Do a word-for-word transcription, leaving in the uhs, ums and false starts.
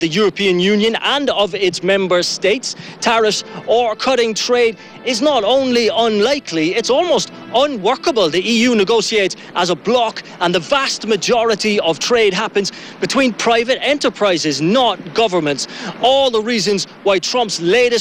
the European Union and of its member states. Tariffs or cutting trade is not only unlikely, it's almost unworkable. The E U negotiates as a bloc, and the vast majority of trade happens between private enterprises, not governments. All the reasons why Trump's latest